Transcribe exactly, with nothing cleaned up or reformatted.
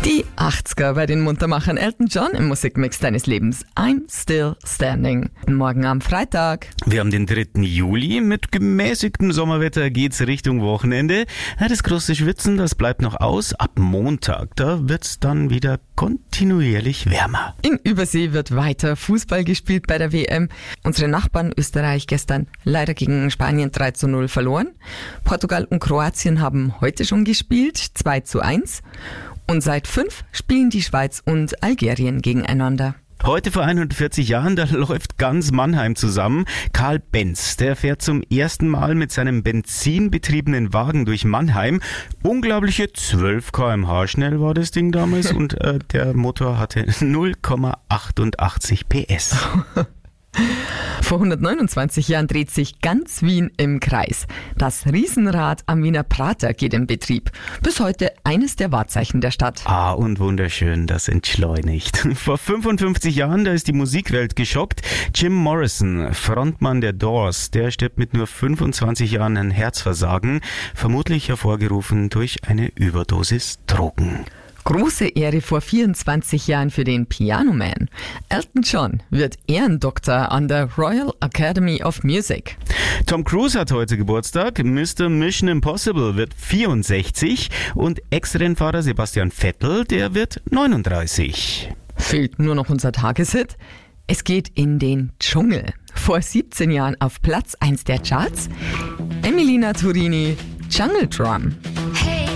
Die achtziger bei den Muntermachern. Elton John im Musikmix deines Lebens. I'm Still Standing. Morgen am Freitag. Wir haben den dritten Juli. Mit gemäßigtem Sommerwetter geht's Richtung Wochenende. Ja, das große Schwitzen, das bleibt noch aus. Ab Montag, da wird's dann wieder kontinuierlich wärmer. In Übersee wird weiter Fußball gespielt bei der W M. Unsere Nachbarn Österreich gestern leider gegen Spanien drei zu null verloren. Portugal und Kroatien haben heute schon gespielt, zwei zu eins. Und seit fünf spielen die Schweiz und Algerien gegeneinander. Heute vor hundertvierzig Jahren, da läuft ganz Mannheim zusammen. Karl Benz, der fährt zum ersten Mal mit seinem benzinbetriebenen Wagen durch Mannheim. Unglaubliche zwölf Kilometer pro Stunde schnell war das Ding damals und äh, der Motor hatte null Komma achtundachtzig P S. Vor hundertneunundzwanzig Jahren dreht sich ganz Wien im Kreis. Das Riesenrad am Wiener Prater geht in Betrieb. Bis heute eines der Wahrzeichen der Stadt. Ah, und wunderschön, das entschleunigt. Vor fünfundfünfzig Jahren, da ist die Musikwelt geschockt. Jim Morrison, Frontmann der Doors, der stirbt mit nur fünfundzwanzig Jahren an Herzversagen, vermutlich hervorgerufen durch eine Überdosis Drogen. Große Ehre vor vierundzwanzig Jahren für den Pianoman. Elton John wird Ehrendoktor an der Royal Academy of Music. Tom Cruise hat heute Geburtstag. Mister Mission Impossible wird vierundsechzig und Ex-Rennfahrer Sebastian Vettel, der wird neununddreißig. Fehlt nur noch unser Tageshit. Es geht in den Dschungel. Vor siebzehn Jahren auf Platz eins der Charts. Emilina Turini, Jungle Drum.